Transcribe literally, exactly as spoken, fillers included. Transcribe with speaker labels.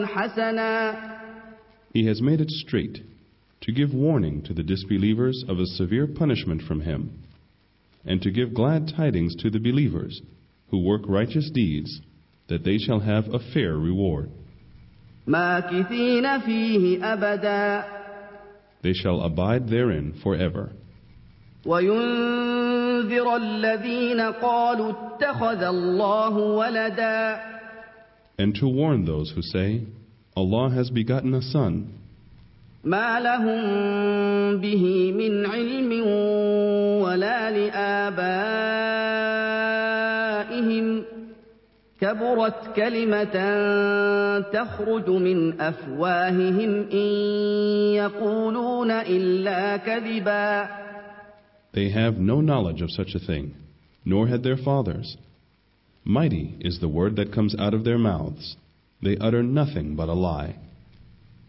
Speaker 1: حسنا.
Speaker 2: He has made it straight to give warning to the disbelievers of a severe punishment from Him, and to give glad tidings to the believers who work righteous deeds, that they shall have a fair reward.
Speaker 1: ماكثين فيه أبدا.
Speaker 2: They shall abide therein forever.
Speaker 1: وينذر الذين قالوا اتخذ الله ولدا.
Speaker 2: And to warn those who say, Allah has begotten a son.
Speaker 1: ما لهم به من علم ولا لآبائهم كبرت كلمة تخرج من أفواههم إن يقولون إلا كذبا.
Speaker 2: They have no knowledge of such a thing, nor had their fathers. Mighty is the word that comes out of their mouths. They utter nothing but a lie.